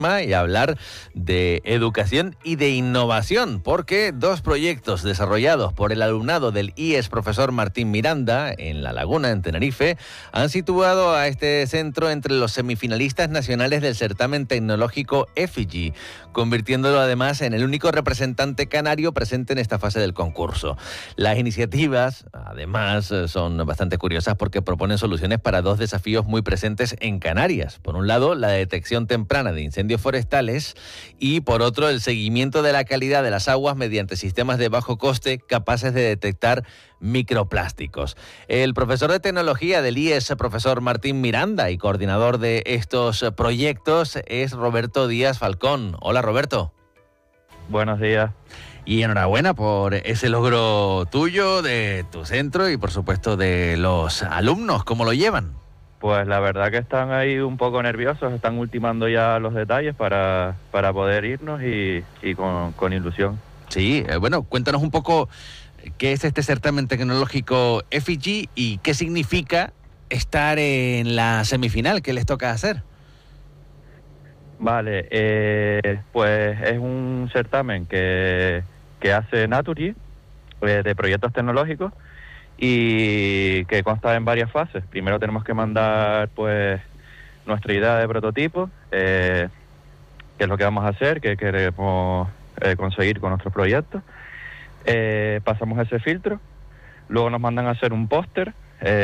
y hablar de educación y de innovación, porque dos proyectos desarrollados por el alumnado del IES Profesor Martín Miranda en La Laguna, en Tenerife, han situado a este centro entre los semifinalistas nacionales del certamen tecnológico EFIGI, convirtiéndolo además en el único representante canario presente en esta fase del concurso. Las iniciativas, además, son bastante curiosas porque proponen soluciones para dos desafíos muy presentes en Canarias. Por un lado, la detección temprana de incendios forestales y, por otro, el seguimiento de la calidad de las aguas mediante sistemas de bajo coste capaces de detectar microplásticos. El profesor de tecnología del IES, profesor Martín Miranda, y coordinador de estos proyectos es Roberto Díaz Falcón. Hola, Roberto. Buenos días. Y enhorabuena por ese logro tuyo, de tu centro y, por supuesto, de los alumnos. ¿Cómo lo llevan? Pues la verdad que están ahí un poco nerviosos, están ultimando ya los detalles para poder irnos y con ilusión. Sí, bueno, cuéntanos un poco qué es este certamen tecnológico EFIGI y qué significa estar en la semifinal, qué les toca hacer. Vale, pues es un certamen que hace Naturgy, de proyectos tecnológicos, y que consta en varias fases. Primero tenemos que mandar pues nuestra idea de prototipo, qué es lo que vamos a hacer, qué queremos conseguir con nuestros proyectos. Pasamos ese filtro, luego nos mandan a hacer un póster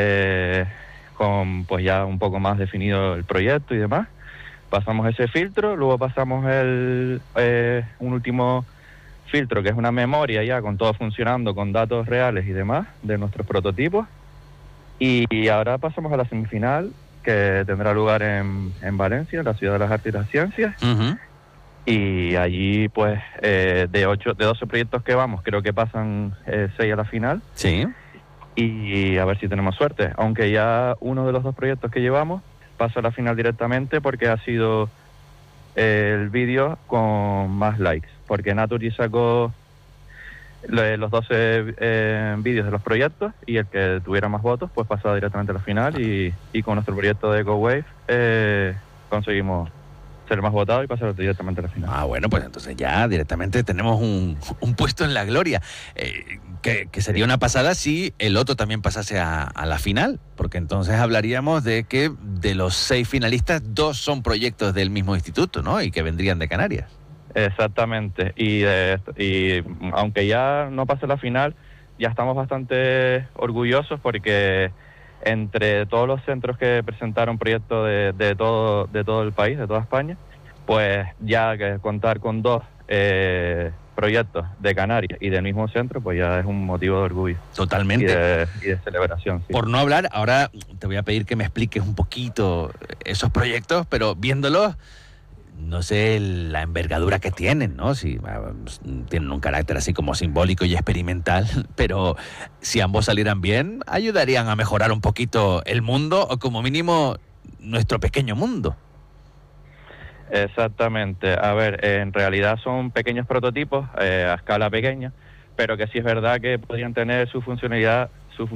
con pues ya un poco más definido el proyecto y demás. Pasamos ese filtro, luego pasamos un último filtro que es una memoria ya con todo funcionando, con datos reales y demás de nuestros prototipos, y ahora pasamos a la semifinal, que tendrá lugar en Valencia, en la Ciudad de las Artes y las Ciencias. Uh-huh. Y allí pues de 12 proyectos que vamos, creo que pasan 6 a la final. Sí. Y a ver si tenemos suerte, aunque ya uno de los dos proyectos que llevamos pasa a la final directamente porque ha sido el vídeo con más likes, porque Naturgy sacó los 12 vídeos de los proyectos y el que tuviera más votos pues pasaba directamente a la final, y con nuestro proyecto de EcoWave conseguimos ser más votado y pasar directamente a la final. Ah, bueno, pues entonces ya directamente tenemos un puesto en la gloria, que sería una pasada si el otro también pasase a la final, porque entonces hablaríamos de que de los 6 finalistas, 2 son proyectos del mismo instituto, ¿no? Y que vendrían de Canarias. Exactamente, y aunque ya no pase la final, ya estamos bastante orgullosos porque entre todos los centros que presentaron proyectos de todo el país, de toda España, pues ya que contar con 2 proyectos de Canarias y del mismo centro, pues ya es un motivo de orgullo. Totalmente. Y de celebración. Sí. Por no hablar, ahora te voy a pedir que me expliques un poquito esos proyectos, pero viéndolos, no sé la envergadura que tienen, ¿no? Si tienen un carácter así como simbólico y experimental, pero si ambos salieran bien, ayudarían a mejorar un poquito el mundo, o como mínimo nuestro pequeño mundo. Exactamente. A ver, en realidad son pequeños prototipos a escala pequeña, pero que sí es verdad que podrían tener su funcionalidad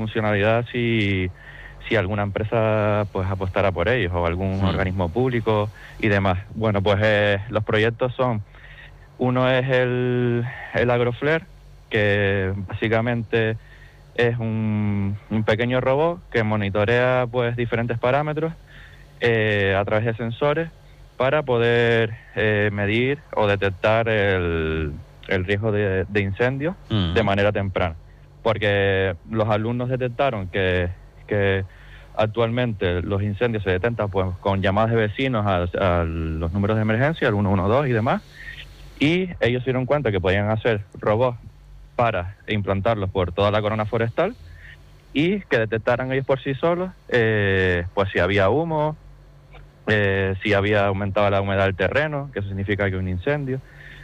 si alguna empresa pues apostara por ellos, o algún organismo público y demás. Bueno, pues los proyectos son, uno es el AgroFlare, que básicamente es un pequeño robot que monitorea pues diferentes parámetros a través de sensores para poder medir o detectar el riesgo de incendio de manera temprana, porque los alumnos detectaron que actualmente los incendios se detectan pues con llamadas de vecinos a los números de emergencia, al 112 y demás, y ellos se dieron cuenta que podían hacer robots para implantarlos por toda la corona forestal y que detectaran ellos por sí solos pues si había humo, si había aumentado la humedad del terreno, que eso significa que un incendio,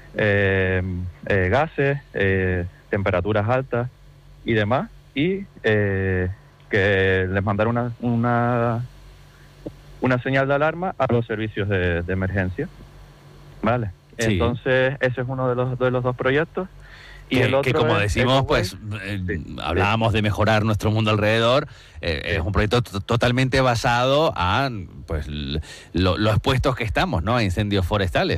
gases, temperaturas altas y demás, y que les mandaron una señal de alarma a los servicios de emergencia. Vale. Sí. Entonces ese es uno de los 2 proyectos, Y el otro que como es decimos, EcoWaste. pues hablábamos de mejorar nuestro mundo alrededor. Es un proyecto totalmente basado a pues lo expuestos que estamos, ¿no?, a incendios forestales.